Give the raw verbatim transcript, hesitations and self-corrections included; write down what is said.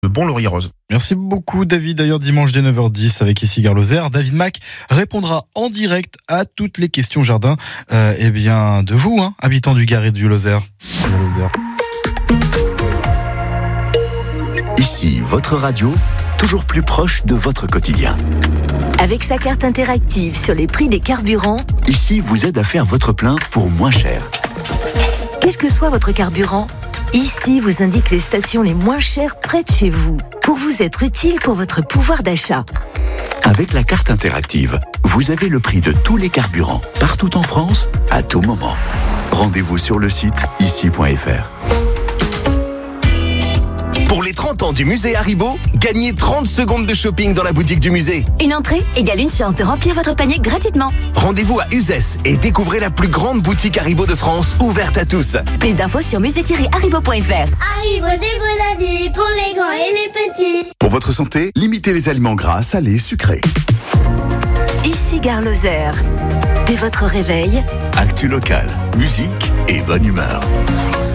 de Bon-Laurier-Rose. Merci beaucoup David. D'ailleurs dimanche dès neuf heures dix avec ici Gare Lozère, David Mac répondra en direct à toutes les questions jardin euh, eh bien de vous, hein, habitants du Gard et du Lozère. Ici votre radio, toujours plus proche de votre quotidien. Avec sa carte interactive sur les prix des carburants, Ici vous aide à faire votre plein pour moins cher. quel que soit votre carburant, Ici vous indique les stations les moins chères près de chez vous, pour vous être utile pour votre pouvoir d'achat. Avec la carte interactive, vous avez le prix de tous les carburants, partout en France, à tout moment. Rendez-vous sur le site ici point f r. Pour les trente ans du musée Haribo, gagnez trente secondes de shopping dans la boutique du musée. Une entrée égale une chance de remplir votre panier gratuitement. Rendez-vous à Uzès et découvrez la plus grande boutique Haribo de France, ouverte à tous. Plus d'infos sur musée tiret haribo point f r. Haribo, c'est bon la vie pour les grands et les petits. Pour votre santé, limitez les aliments gras, salés, sucrés. Ici Gare Lozère. Dès votre réveil, Actu local, musique et bonne humeur.